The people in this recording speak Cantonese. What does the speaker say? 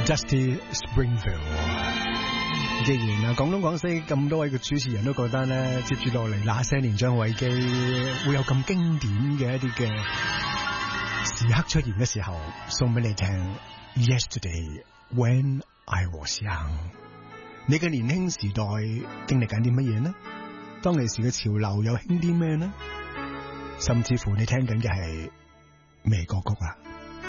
Dusty Springfield。既然啊廣東廣西咁多位嘅主持人都覺得咧，接住落嚟那些年張偉基會有咁經典嘅一啲嘅時刻出現嘅時候，送俾你聽 Yesterday When I Was Young。你嘅年輕時代經歷緊啲乜嘢呢？當其時嘅潮流又興啲咩呢？甚至乎你聽緊嘅係咩歌曲啊？